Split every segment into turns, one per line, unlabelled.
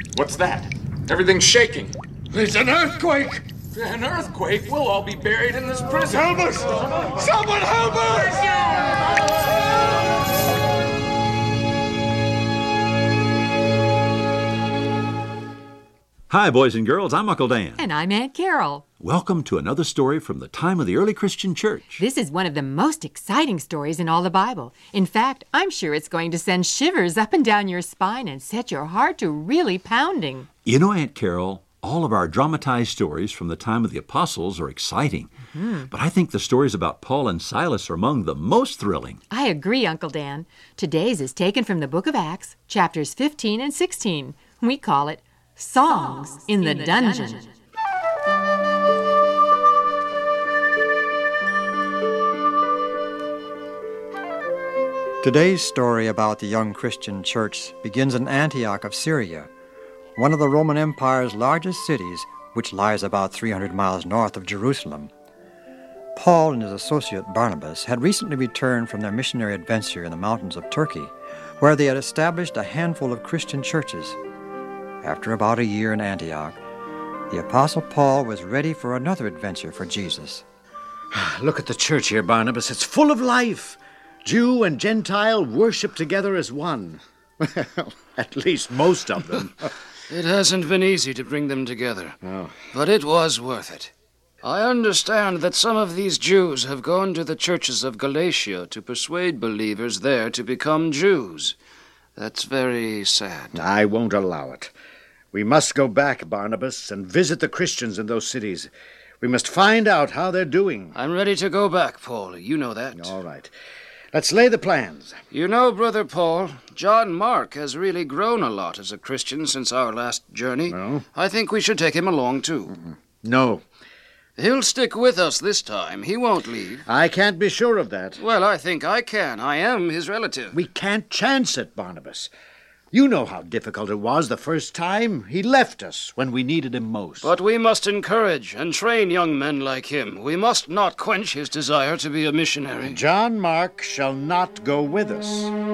What's that? Everything's shaking.
It's an earthquake!
An earthquake? We'll all be buried in this prison.
Help us! Someone help us!
Hi, boys and girls. I'm Uncle Dan.
And I'm Aunt Carol.
Welcome to another story from the time of the early Christian church.
This is one of the most exciting stories in all the Bible. In fact, I'm sure it's going to send shivers up and down your spine and set your heart to really pounding.
You know, Aunt Carol, all of our dramatized stories from the time of the apostles are exciting. But I think the stories about Paul and Silas are among the most thrilling.
I agree, Uncle Dan. Today's is taken from the book of Acts, chapters 15 and 16. We call it Songs in the Dungeon.
Today's story about the young Christian church begins in Antioch of Syria, one of the Roman Empire's largest cities, which lies about 300 miles north of Jerusalem. Paul and his associate Barnabas had recently returned from their missionary adventure in the mountains of Turkey, where they had established a handful of Christian churches. After about a year in Antioch, the Apostle Paul was ready for another adventure for Jesus.
Look at the church here, Barnabas. It's full of life. Jew and Gentile worship together as one. Well, at least most of them.
It hasn't been easy to bring them together,
Oh.
but it was worth it. I understand that some of these Jews have gone to the churches of Galatia to persuade believers there to become Jews. That's very sad.
I won't allow it. We must go back, Barnabas, and visit the Christians in those cities. We must find out how they're doing.
I'm ready to go back, Paul. You know that.
All right. Let's lay the plans.
You know, Brother Paul, John Mark has really grown a lot as a Christian since our last journey.
No?
I think we should take him along, too.
No,
He'll stick with us this time. He won't leave.
I can't be sure of that.
Well, I think I can. I am his relative.
We can't chance it, Barnabas. You know how difficult it was the first time. He left us when we needed him most.
But we must encourage and train young men like him. We must not quench his desire to be a missionary.
John Mark shall not go with us.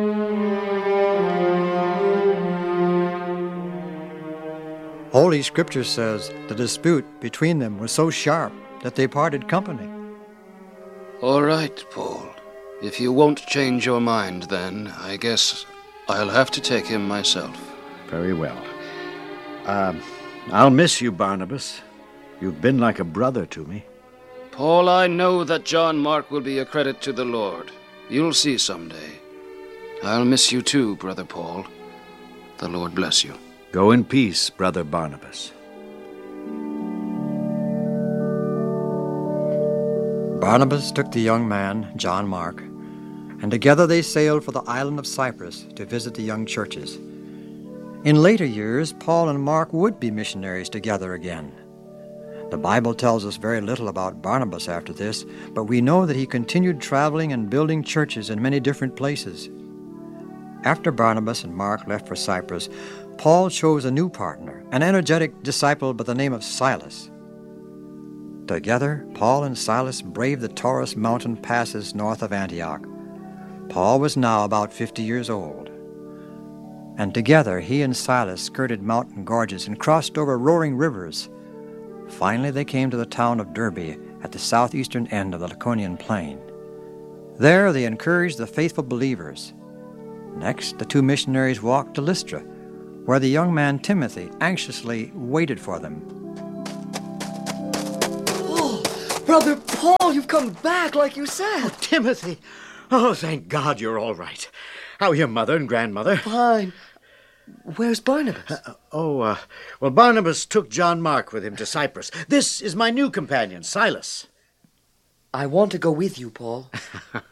Holy Scripture says the dispute between them was so sharp that they parted company.
All right, Paul. If you won't change your mind, then I guess I'll have to take him myself.
Very well. I'll miss you, Barnabas. You've been like a brother to me.
Paul, I know that John Mark will be a credit to the Lord. You'll see someday. I'll miss you too, Brother Paul. The Lord bless you.
Go in peace, Brother Barnabas.
Barnabas took the young man, John Mark, and together they sailed for the island of Cyprus to visit the young churches. In later years, Paul and Mark would be missionaries together again. The Bible tells us very little about Barnabas after this, but we know that he continued traveling and building churches in many different places. After Barnabas and Mark left for Cyprus, Paul chose a new partner, an energetic disciple by the name of Silas. Together, Paul and Silas braved the Taurus mountain passes north of Antioch. Paul was now about 50 years old. And together, he and Silas skirted mountain gorges and crossed over roaring rivers. Finally, they came to the town of Derbe at the southeastern end of the Laconian plain. There, they encouraged the faithful believers. Next, the two missionaries walked to Lystra, where the young man Timothy anxiously waited for them.
Oh, Brother Paul, you've come back like you said.
Timothy! Oh, thank God you're all right. How are your mother and grandmother?
Fine. Where's Barnabas?
Well, Barnabas took John Mark with him to Cyprus. This is my new companion, Silas.
I want to go with you, Paul.